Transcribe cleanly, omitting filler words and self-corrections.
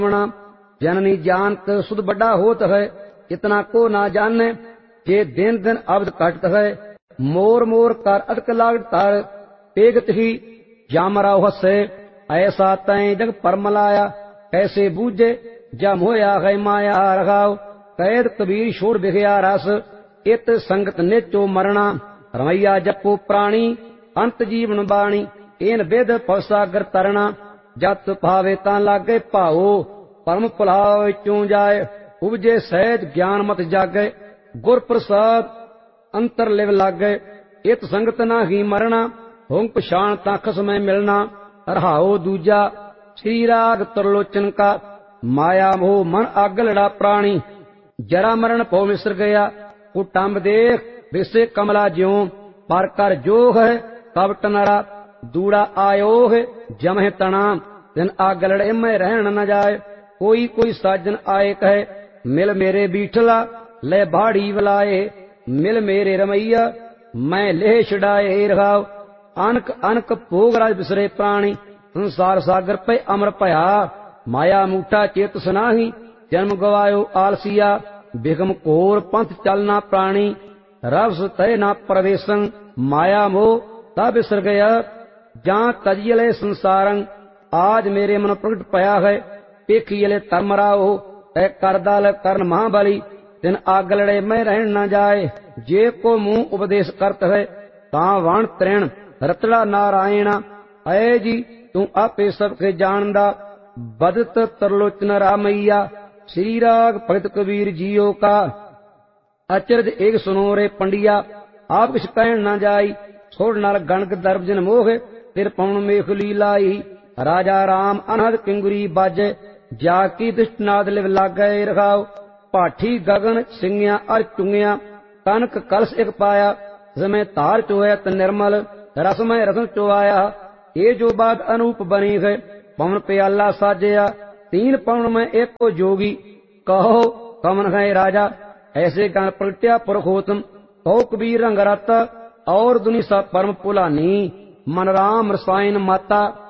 जननी जानत सुध बड़ा होत है, इतना को ना जाने, जे दिन दिन अवध कटत है। मोर मोर कर अदक लागत तार, पेगत ही जामराव हसे, ऐसा तय जग परमलाया, कैसे बूझे जम होया है माया रघाव। कैद कबीर छोड़ बिगया रस, इत संगत नेचो मरना, रमैया जपो प्राणी, अंत जीवन बाणी, इन वेद पवसागर तरना। जत भावे ता लागे भाओ, परम भुलाव चूं जाए, उपजे सहज ज्ञान मत जागे, गुर प्रसाद अंतर लिव लागे। इत संगत ना ही मरना, होंग पछाण ता खसमें मिलना। रहाओ दूजा श्री राग तरलोचन का, माया मोह मन आग लड़ा प्राणी। जरा मरण पौ मिसर गया, कुटुंब देख विसे कमला ज्यों। पर कर जोग है कपट नरा, दूड़ा आयो है जमह तना। दिन आग लड़े में रहन न जाए, कोई कोई साजन आए कहे, मिल मेरे बीठला ले भाड़ी वलाए। मिल मेरे रमैया मैं ले छड़ाए रघाव। अनक अनक भोग राज बिसरे प्राणी, संसार सागर पे अमर भया। माया मूठा चेत सुनाही, जन्म गवायो आलसिया। बिगम घोर पंथ चलना प्राणी, रवस तय ना प्रवेशन। माया मोह ता बिसर गया, जां तजियले संसारं। आज मेरे मन प्रगट पया है, पेखियले तरमराओ। तय करदाल करण महाबली, दिन आग लड़े में रहन न जाए। जे को मुंह उपदेश करत है, ता वाण त्रेण रतड़ा नारायणा। अय जी तू आपे सबके जानदा, बदत तरलोचन रामैया। श्री राग भगत कबीर जियो का, अचरज एक सुनो रे पंडिया। आप किछ कहन न जाई, छोड़ नर गणक दर्भ जिन मोह, तिर पवन मेख लीलाई। राजा राम अनहद किंगुरी बाजे, जाकी दुष्टनाद लिव लागे रघाव। पाठी गगन सिंगिया अर चुंगिया, कनक कलश एक पाया। जिमें तार चोया त निर्मल, रसमय रसन चोआया। ये जो बात अनूप बनी है, पवन प्याला साजया। तीन पवन में एक को जोगी, कहो कमन है राजा। ऐसे गण प्रगट्या पुरखोतम, कहो कबीर रंग रता। और दुनि सा परम पुलानी, मन राम रसायन माता।